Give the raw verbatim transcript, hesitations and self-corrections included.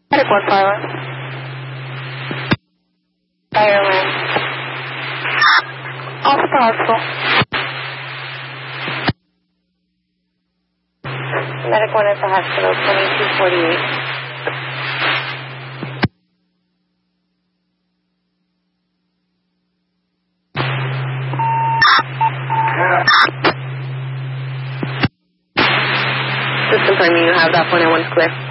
Medic one pilot. Fireman. Off the hospital. Medic one at the hospital, twenty-two forty-eight. Just confirming you have that point at one clear.